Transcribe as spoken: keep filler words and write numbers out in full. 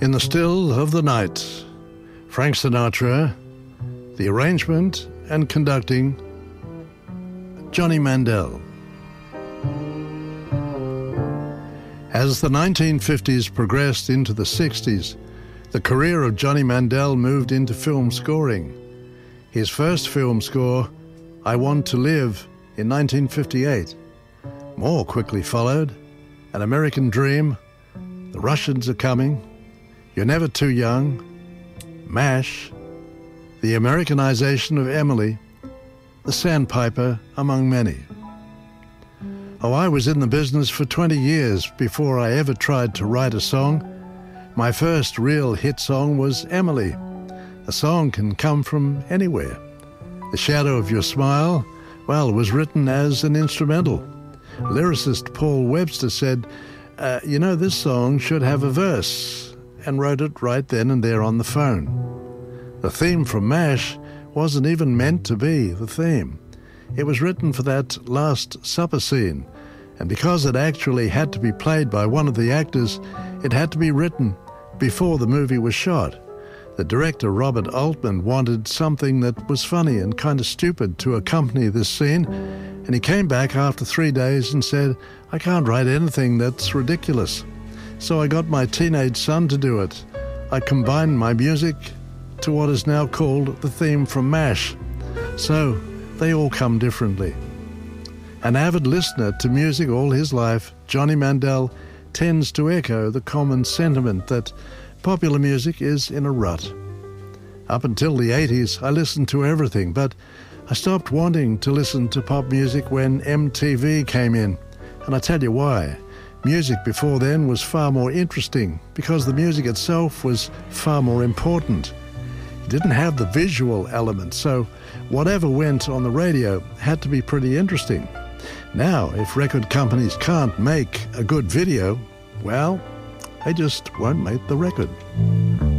In the Still of the Night, Frank Sinatra, the arrangement and conducting, Johnny Mandel. As the nineteen fifties progressed into the sixties, the career of Johnny Mandel moved into film scoring. His first film score, I Want to Live, in nineteen fifty-eight. More quickly followed, An American Dream, The Russians Are Coming, You're Never Too Young, MASH, the Americanization of Emily, The Sandpiper, among many. Oh, I was in the business for twenty years before I ever tried to write a song. My first real hit song was Emily. A song can come from anywhere. The Shadow of Your Smile, well, was written as an instrumental. Lyricist Paul Webster said, uh, you know, this song should have a verse, and wrote it right then and there on the phone. The theme from MASH wasn't even meant to be the theme. It was written for that Last Supper scene, and because it actually had to be played by one of the actors, it had to be written before the movie was shot. The director, Robert Altman, wanted something that was funny and kind of stupid to accompany this scene, and he came back after three days and said, I can't write anything that's ridiculous. So I got my teenage son to do it. I combined my music to what is now called the theme from MASH. So they all come differently. An avid listener to music all his life, Johnny Mandel tends to echo the common sentiment that popular music is in a rut. Up until the eighties, I listened to everything, but I stopped wanting to listen to pop music when M T V came in. And I tell you why. Music before then was far more interesting because the music itself was far more important. It didn't have the visual element, so whatever went on the radio had to be pretty interesting. Now, if record companies can't make a good video, well, they just won't make the record.